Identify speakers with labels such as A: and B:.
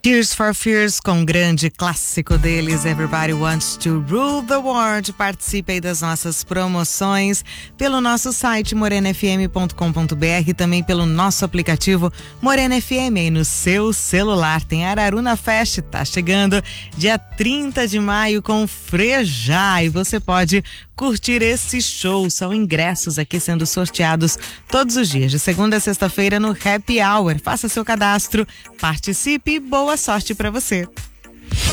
A: Tears for Fears com um grande clássico deles, Everybody Wants to Rule the World. Participe aí das nossas promoções pelo nosso site morenafm.com.br, também pelo nosso aplicativo Morena FM aí no seu celular. Tem Araruna Fest, tá chegando dia 30 de maio com Frejá e você pode curtir esse show. São ingressos aqui sendo sorteados todos os dias, de segunda a sexta-feira no Happy Hour. Faça seu cadastro, participe e boa sorte para você.